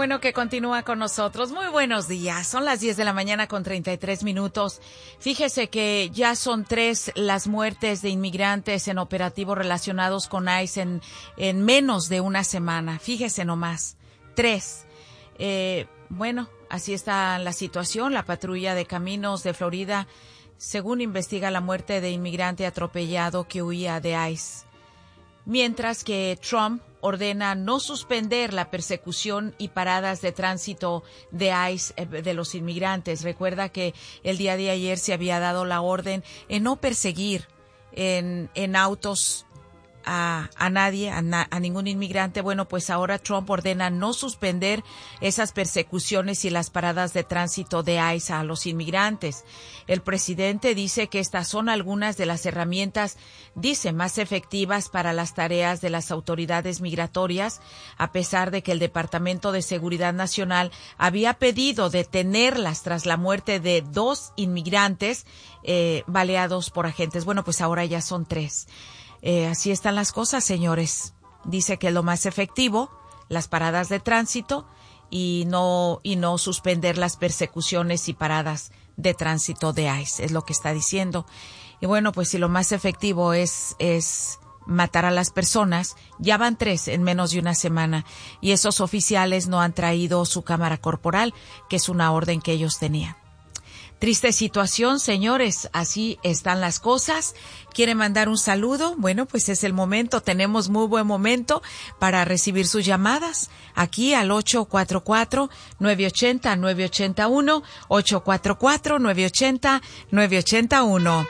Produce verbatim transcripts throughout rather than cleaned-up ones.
bueno que continúa con nosotros. Muy buenos días. Son las diez de la mañana con treinta y tres minutos. Fíjese que ya son tres las muertes de inmigrantes en operativos relacionados con ICE en, en menos de una semana. Fíjese nomás. Tres. Eh, bueno, así está la situación. La patrulla de caminos de Florida, según investiga la muerte de inmigrante atropellado que huía de ICE. Mientras que Trump ordena no suspender la persecución y paradas de tránsito de ICE de los inmigrantes. Recuerda que el día de ayer se había dado la orden en no perseguir en, en autos a, a nadie, a, na, a ningún inmigrante. Bueno, pues ahora Trump ordena no suspender esas persecuciones y las paradas de tránsito de ICE a los inmigrantes. El presidente dice que estas son algunas de las herramientas, dice, más efectivas para las tareas de las autoridades migratorias, a pesar de que el Departamento de Seguridad Nacional había pedido detenerlas tras la muerte de dos inmigrantes eh, baleados por agentes. Bueno, pues ahora ya son tres. Eh, así están las cosas, señores. Dice que lo más efectivo, las paradas de tránsito y no, y no suspender las persecuciones y paradas de tránsito de ICE, es lo que está diciendo. Y bueno, pues si lo más efectivo es, es matar a las personas, ya van tres en menos de una semana y esos oficiales no han traído su cámara corporal, que es una orden que ellos tenían. Triste situación, señores, así están las cosas. ¿Quiere mandar un saludo? Bueno, pues es el momento, tenemos muy buen momento para recibir sus llamadas aquí al ocho cuatro cuatro, nueve ocho cero, nueve ocho uno, ocho cuatro cuatro, nueve ocho cero, nueve ocho uno.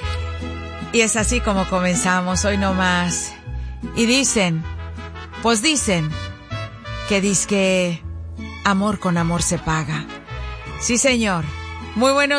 Y es así como comenzamos hoy nomás. Y dicen, pues dicen, que dizque amor con amor se paga. Sí, señor. Muy buenos